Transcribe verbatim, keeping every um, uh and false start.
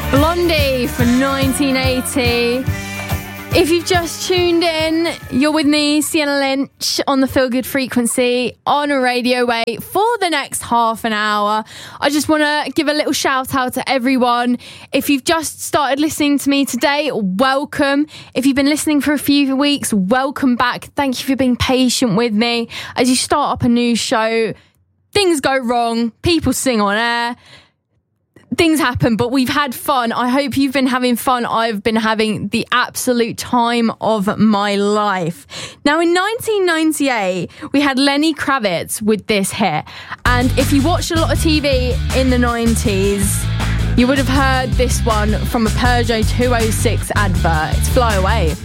Blondie from nineteen eighty. If you've just tuned in, you're with me, Sienna Lynch, on the Feel Good Frequency on a Radio Wave for the next half an hour. I just want to give a little shout out to everyone. If you've just started listening to me today, welcome. If you've been listening for a few weeks, welcome back. Thank you for being patient with me. As you start up a new show, things go wrong, people sing on air. Things happen, but we've had fun. I hope you've been having fun. I've been having the absolute time of my life. Now, in nineteen ninety-eight, we had Lenny Kravitz with this hit. And if you watched a lot of T V in the nineties, you would have heard this one from a Peugeot two oh six advert. It's Fly Away.